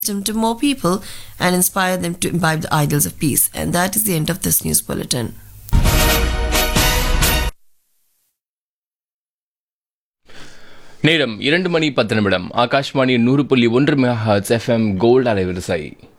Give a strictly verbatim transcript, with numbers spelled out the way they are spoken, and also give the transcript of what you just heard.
wisdom to more people and inspire them to imbibe the ideals of peace. And that is the end of this news bulletin. நேரம் இரண்டு மணி பத்து நிமிடம். ஆகாஷ்வாணி நூறு புள்ளி ஒன்று mega hertz FM gold அலைவரிசை.